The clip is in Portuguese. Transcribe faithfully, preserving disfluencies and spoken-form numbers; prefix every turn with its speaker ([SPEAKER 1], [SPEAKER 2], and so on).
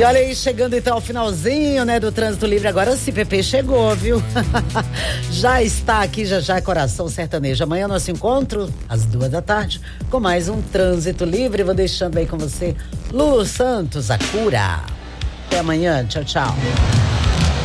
[SPEAKER 1] E olha aí, chegando então ao finalzinho, né, do Trânsito Livre. Agora o C P P chegou, viu? Já está aqui, já já, Coração Sertanejo. Amanhã nosso encontro, às duas da tarde, com mais um Trânsito Livre. Vou deixando aí com você, Lu Santos, a cura. Até amanhã, tchau, tchau.